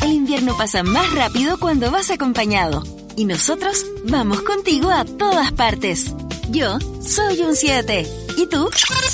El invierno pasa más rápido cuando vas acompañado. Y nosotros vamos contigo a todas partes. Yo soy un 7. ¿Y tú?